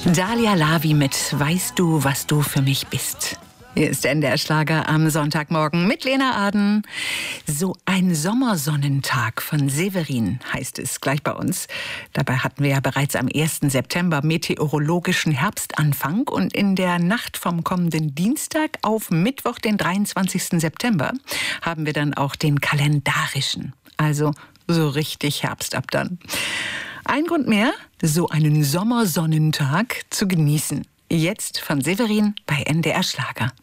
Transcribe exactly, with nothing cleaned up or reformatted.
Dalia Lavi mit Weißt du, was du für mich bist? Hier ist N D R Schlager am Sonntagmorgen mit Lena Aden. So ein Sommersonnentag von Severin heißt es gleich bei uns. Dabei hatten wir ja bereits am ersten September meteorologischen Herbstanfang und in der Nacht vom kommenden Dienstag auf Mittwoch, den dreiundzwanzigsten September, haben wir dann auch den kalendarischen. Also so richtig Herbst ab dann. Ein Grund mehr, so einen Sommersonnentag zu genießen. Jetzt von Severin bei N D R Schlager.